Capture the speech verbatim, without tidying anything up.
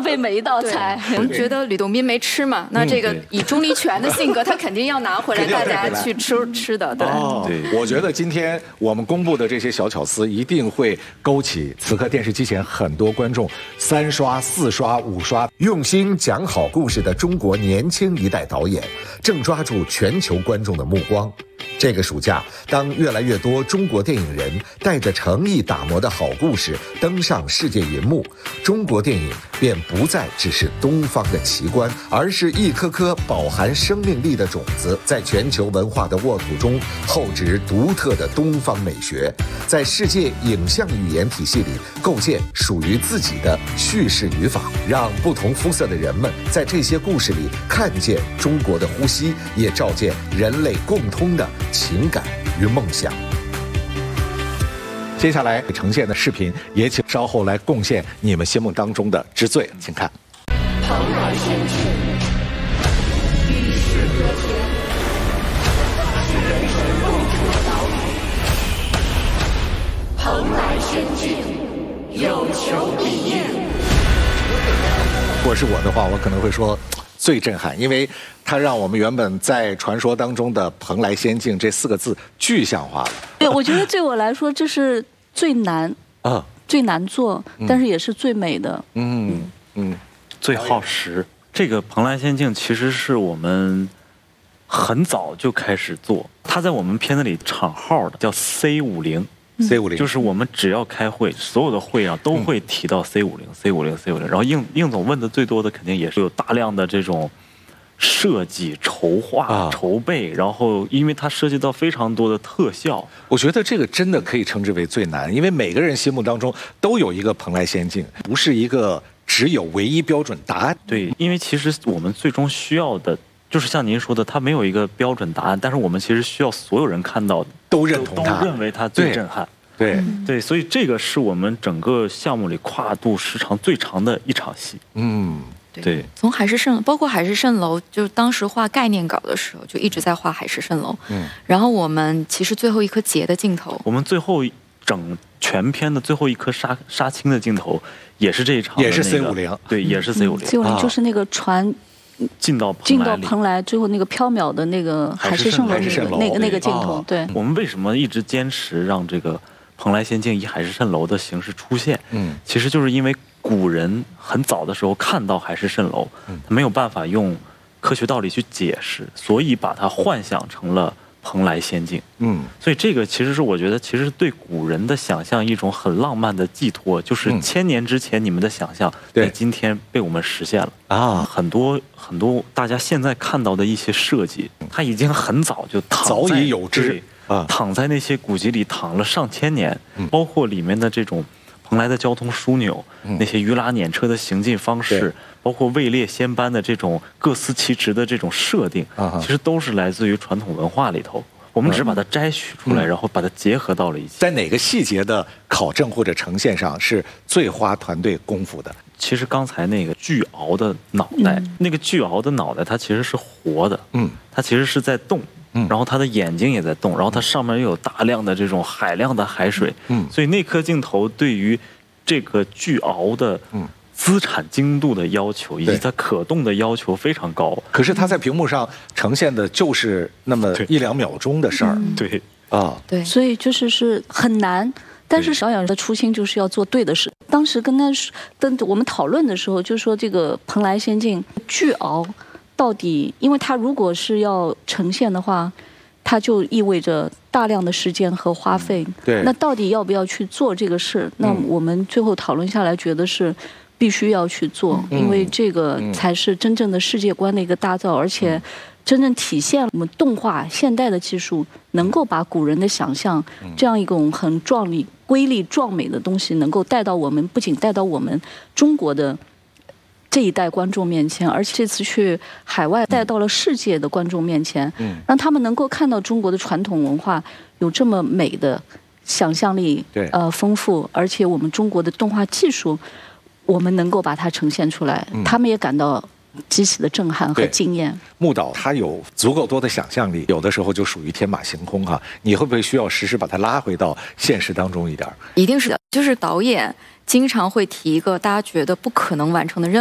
费每一道菜。 我们觉得吕洞宾没吃嘛，那这个以钟离权的性格，他肯定要拿回来大家去吃吃的。对， 哦，我觉得今天我们公布的这些小巧思，一定会勾起此刻电视机前很多观众三刷、四刷、五刷。 用心讲好故事的中国年轻一代导演，正抓住全球观众的目光。这个暑假，当越来越多中国电影人带着诚意打磨的好故事登上世界银幕，中国电影便不再只是东方的奇观，而是一颗颗饱含生命力的种子，在全球文化的沃土中厚植独特的东方美学，在世界影像语言体系里构建属于自己的叙事语法，让不同肤色的人们在这些故事里看见中国的呼吸，也照见人类共通的情感与梦想。 接下来呈现的视频，也请稍后来贡献你们心目当中的之最，请看。 蓬莱仙境，与世隔绝，是人神共处的岛屿。蓬莱仙境，有求必应。 如果是我的话，我可能会说最震撼，因为它让我们原本在传说当中的蓬莱仙境这四个字具象化了。 对，我觉得对我来说这是最难啊，最难做，但是也是最美的。 嗯嗯， 最耗时。这个蓬莱仙境其实是我们很早就开始做，它在我们片子里厂号的叫 C 五零。 C 五零就是我们只要开会，所有的会上都会提到 C 五零、C 五零、C 五零。然后应应总问的最多的肯定也是有大量的这种设计、筹划、啊、筹备，然后因为它涉及到非常多的特效。 我觉得这个真的可以称之为最难，因为每个人心目当中都有一个蓬莱仙境，不是一个只有唯一标准答案。 对，因为其实我们最终需要的就是像您说的，它没有一个标准答案，但是我们其实需要所有人看到都认同它， 都认为它最震撼。 对 对, 对，所以这个是我们整个项目里跨度时长最长的一场戏。 嗯， 对。 对从海市蜃，包括海市蜃楼，就当时画概念稿的时候，就一直在画海市蜃楼。嗯。然后我们其实最后一颗结的镜头， 我们最后整全片的最后一颗杀杀青的镜头，也是这一场、那个， 也是 C 五零， 对，也是 C 五零。 C 五零就是那个船。 进到进到蓬莱，最后那个缥缈的那个海市蜃楼那个那个那个镜头，对。 我们为什么一直坚持让这个蓬莱仙境以海市蜃楼的形式出现？嗯，其实就是因为古人很早的时候看到海市蜃楼，他没有办法用科学道理去解释，所以把它幻想成了蓬莱仙境。嗯，所以这个其实是我觉得，其实是对古人的想象一种很浪漫的寄托，就是千年之前你们的想象，在今天被我们实现了啊！很多很多大家现在看到的一些设计，它已经很早就躺早已有之啊，躺在那些古籍里躺了上千年，包括里面的这种蓬莱的交通枢纽，那些鱼拉辇车的行进方式，包括位列仙班的这种各司其职的这种设定，其实都是来自于传统文化里头。我们只是把它摘取出来，然后把它结合到了一起。 在哪个细节的考证或者呈现上是最花团队功夫的？ 其实刚才那个巨鳌的脑袋，嗯、那个巨鳌的脑袋它其实是活的，嗯，它其实是在动。嗯，然后它的眼睛也在动，然后它上面又有大量的这种海量的海水，嗯，所以那颗镜头对于这个巨鳌的资产精度的要求以及它可动的要求非常高。 可是它在屏幕上呈现的就是那么一两秒钟的事儿， 对啊， 对，所以就是是很难。但是导演的初心就是要做对的事。当时跟他跟我们讨论的时候，就说这个蓬莱仙境巨鳌。到底，因为它如果是要呈现的话，它就意味着大量的时间和花费。 对， 那到底要不要去做这个事？那我们最后讨论下来，觉得是必须要去做，嗯、因为这个才是真正的世界观的一个打造，而且真正体现我们动画现代的技术能够把古人的想象这样一种很壮丽、瑰丽、壮美的东西，能够带到我们，不仅带到我们中国的这一代观众面前，而且这次去海外带到了世界的观众面前，嗯，让他们能够看到中国的传统文化有这么美的想象力， 对， 呃，丰富，而且我们中国的动画技术，我们能够把它呈现出来，嗯、他们也感到极其的震撼和惊艳。 穆导他有足够多的想象力，有的时候就属于天马行空哈。你会不会需要时时把它拉回到现实当中一点？ 一定是的，就是导演经常会提一个大家觉得不可能完成的任务。